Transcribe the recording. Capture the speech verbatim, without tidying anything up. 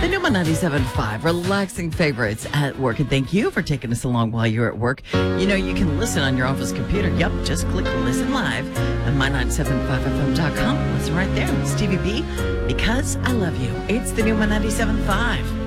The new ninety-seven point five, relaxing favorites at work. And thank you for taking us along while you're at work. You know, you can listen on your office computer. Yep, just click Listen Live at my ninety-seven point five F M dot com. Listen right there. It's T V B, Because I Love You. It's the new ninety-seven point five.